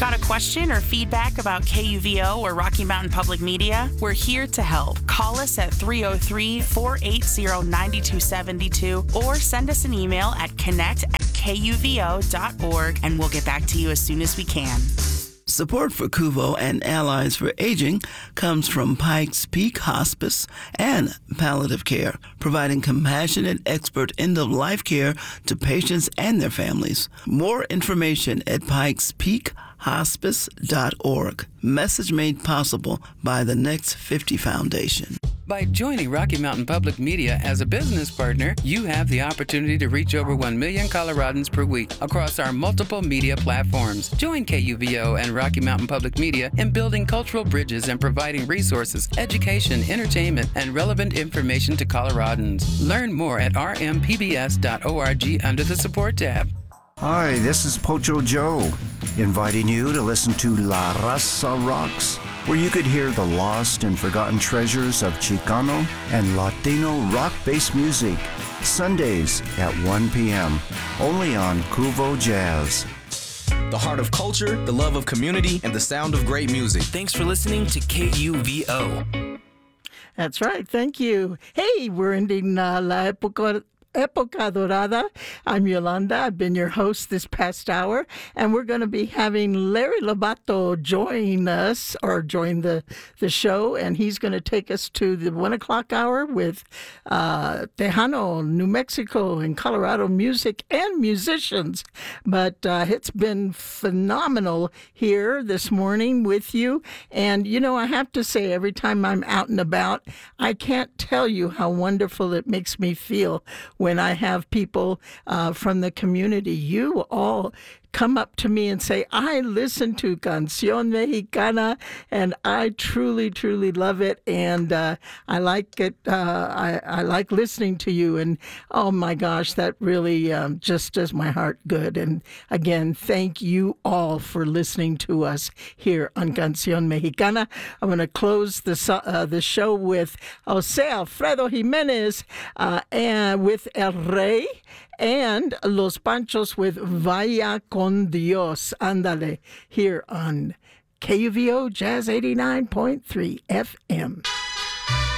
Got a question or feedback about KUVO or Rocky Mountain Public Media? We're here to help. Call us at 303-480-9272 or send us an email at connect@kuvo.org and we'll get back to you as soon as we can. Support for KUVO and Allies for Aging comes from Pikes Peak Hospice and Palliative Care, providing compassionate, expert end-of-life care to patients and their families. More information at pikespeakhospice.org. Message made possible by the Next 50 Foundation. By joining Rocky Mountain Public Media as a business partner, you have the opportunity to reach over 1 million Coloradans per week across our multiple media platforms. Join KUVO and Rocky Mountain Public Media in building cultural bridges and providing resources, education, entertainment, and relevant information to Coloradans. Learn more at rmpbs.org under the support tab. Hi, this is Pocho Joe, inviting you to listen to La Raza Rocks, where you could hear the lost and forgotten treasures of Chicano and Latino rock-based music, Sundays at 1 p.m., only on KUVO Jazz. The heart of culture, the love of community, and the sound of great music. Thanks for listening to KUVO. That's right. Thank you. Hey, we're ending La Época Dorada. I'm Yolanda. I've been your host this past hour, and we're going to be having Larry Lobato join us, or join the show, and he's going to take us to the 1 o'clock hour with Tejano, New Mexico, and Colorado music and musicians. But it's been phenomenal here this morning with you, and you know, I have to say, every time I'm out and about, I can't tell you how wonderful it makes me feel when I have people from the community. You all come up to me and say, I listen to Canción Mexicana, and I truly, truly love it, and I like it. I like listening to you, and oh my gosh, that really just does my heart good. And again, thank you all for listening to us here on Canción Mexicana. I'm going to close the show with Jose Alfredo Jimenez and with El Rey, and Los Panchos with Vaya con Dios. Ándale, here on KUVO Jazz 89.3 FM.